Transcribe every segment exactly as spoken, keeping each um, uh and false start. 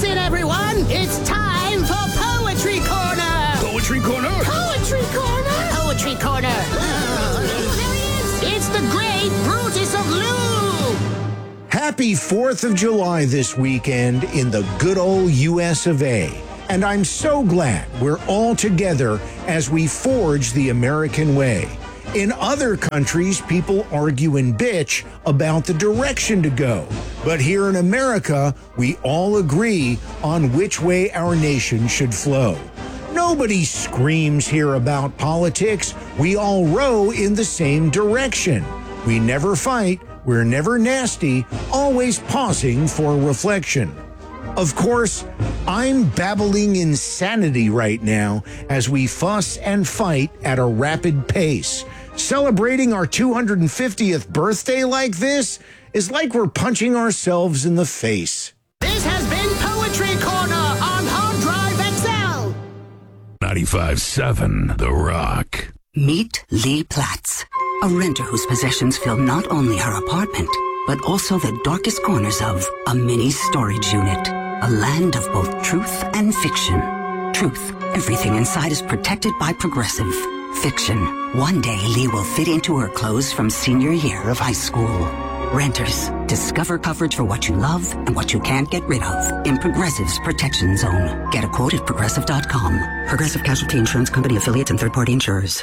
Listen, everyone. It's time for Poetry Corner. Poetry Corner? Poetry Corner? Poetry Corner. It's the great Brutus of Lou. Happy fourth of July this weekend in the good old U S of A. And I'm so glad we're all together as we forge the American way. In other countries, people argue and bitch about the direction to go. But here in America, we all agree on which way our nation should flow. Nobody screams here about politics. We all row in the same direction. We never fight. We're never nasty, always pausing for reflection. Of course, I'm babbling insanity right now as we fuss and fight at a rapid pace. Celebrating our two hundred fiftieth birthday like this is like we're punching ourselves in the face. This has been Poetry Corner on Hard Drive X L. ninety-five seven The Rock. Meet Lee Platts, a renter whose possessions fill not only her apartment, but also the darkest corners of a mini storage unit. A land of both truth and fiction. Truth, everything inside is protected by Progressive. Fiction, one day Lee will fit into her clothes from senior year of high school. Renters, discover coverage for what you love and what you can't get rid of in Progressive's Protection Zone. Get a quote at Progressive dot com. Progressive Casualty Insurance Company affiliates and third-party insurers.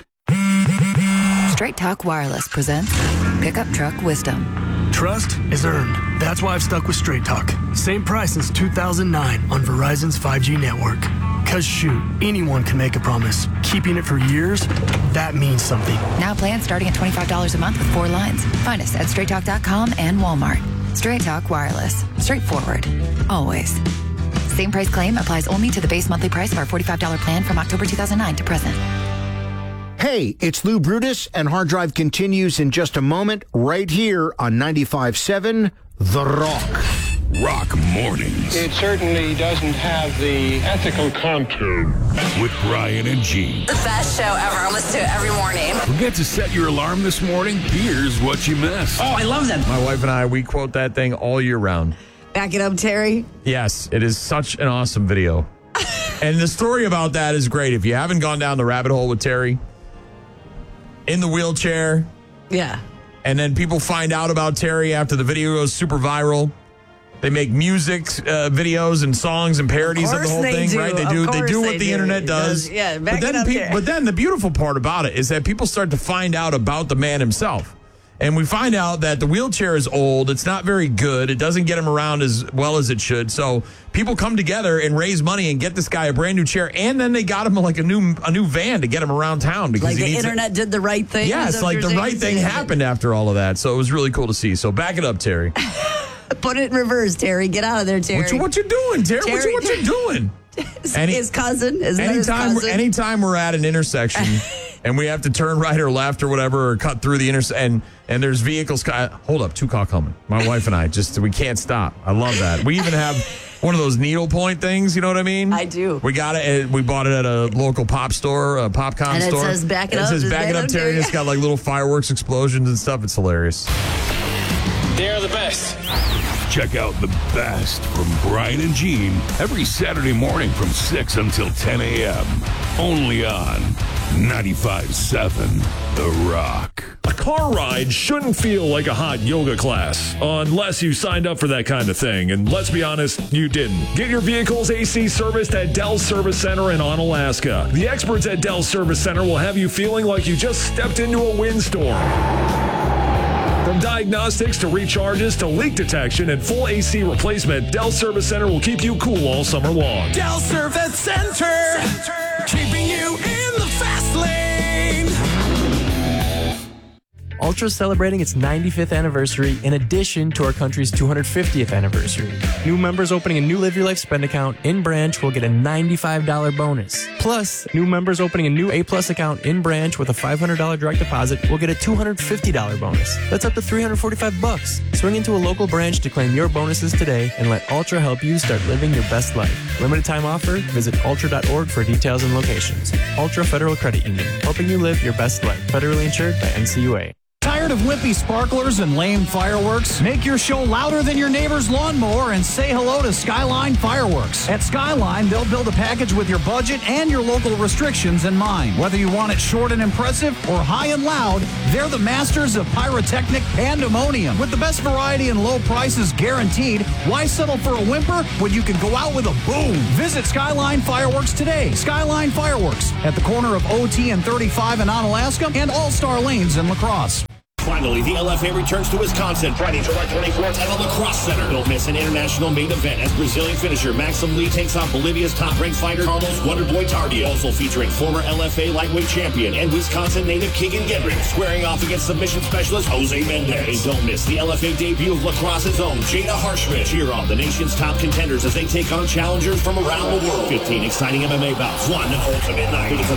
Straight Talk Wireless presents Pickup Truck Wisdom. Trust is earned. That's why I've stuck with Straight Talk. Same price since two thousand nine on Verizon's five G network. Cause shoot, anyone can make a promise. Keeping it for years, that means something. Now plans starting at twenty-five dollars a month with four lines. Find us at straight talk dot com and Walmart. Straight Talk Wireless. Straightforward. Always. Same price claim applies only to the base monthly price of our forty-five dollars plan from October two thousand nine to present. Hey, it's Lou Brutus, and Hard Drive continues in just a moment right here on ninety-five seven The Rock. Rock Mornings. It certainly doesn't have the ethical content. With Brian and Gene. The best show ever. I listen to it every morning. Forget to set your alarm this morning. Here's what you missed. Oh, I love them. My wife and I, we quote that thing all year round. Back it up, Terry. Yes, it is such an awesome video. And the story about that is great. If you haven't gone down the rabbit hole with Terry, in the wheelchair. Yeah. And then people find out about Terry after the video goes super viral. They make music uh, videos and songs and parodies of, of the whole thing, do. right? They do. They do what they the do. internet does. does. Yeah, back but then, it up pe- there. but then the beautiful part about it is that people start to find out about the man himself, and we find out that the wheelchair is old. It's not very good. It doesn't get him around as well as it should. So people come together and raise money and get this guy a brand new chair, and then they got him like a new a new van to get him around town because like he the needs internet a- did the right thing. Yes, like the right thing happened after all of that. So it was really cool to see. So back it up, Terry. Put it in reverse, Terry. Get out of there, Terry. What you, what you doing, Terry? Terry What, you, what you doing? his, Any, his cousin. His anytime, cousin. anytime we're at an intersection and we have to turn right or left or whatever or cut through the intersection and, and there's vehicles. Hold up, two car coming. My wife and I just, we can't stop. I love that. We even have one of those needle point things. You know what I mean? I do. We got it. We bought it at a local pop store, a Popcom and store. And it says back it and up. It says back it up, Terry. And it's got like little fireworks explosions and stuff. It's hilarious. They're the best. Check out the best from Brian and Gene every Saturday morning from six until ten a.m. Only on ninety-five seven The Rock. A car ride shouldn't feel like a hot yoga class, unless you signed up for that kind of thing. And let's be honest, you didn't. Get your vehicle's A C serviced at Dell Service Center in Onalaska. The experts at Dell Service Center will have you feeling like you just stepped into a windstorm. From diagnostics to recharges to leak detection and full A C replacement, Dell Service Center will keep you cool all summer long. Dell Service Center, Center. Keeping you in the fast lane. Ultra is celebrating its ninety-fifth anniversary in addition to our country's two hundred fiftieth anniversary. New members opening a new Live Your Life spend account in branch will get a ninety-five dollars bonus. Plus, new members opening a new A Plus account in branch with a five hundred dollars direct deposit will get a two hundred fifty dollars bonus. That's up to three hundred forty-five bucks. Swing into a local branch to claim your bonuses today and let Ultra help you start living your best life. Limited time offer. Visit ultra dot org for details and locations. Ultra Federal Credit Union, helping you live your best life. Federally insured by N C U A. Tire Tired of wimpy sparklers and lame fireworks? Make your show louder than your neighbor's lawnmower and say hello to Skyline Fireworks. At Skyline, they'll build a package with your budget and your local restrictions in mind. Whether you want it short and impressive or high and loud, they're the masters of pyrotechnic pandemonium. With the best variety and low prices guaranteed, why settle for a whimper when you can go out with a boom? Visit Skyline Fireworks today. Skyline Fireworks at the corner of O T and thirty-five in Onalaska and All-Star Lanes in La Crosse. Finally, the L F A returns to Wisconsin Friday, July twenty-fourth at the La Crosse Center. Don't miss an international main event as Brazilian finisher Maxim Lee takes on Bolivia's top-ranked fighter Carlos Wonderboy Tardio. Also featuring former L F A lightweight champion and Wisconsin native Keegan Gendrich squaring off against submission specialist Jose Mendez. And don't miss the L F A debut of La Crosse's own Jada Harshman. Cheer on the nation's top contenders as they take on challengers from around the world. fifteen exciting M M A bouts, one ultimate night.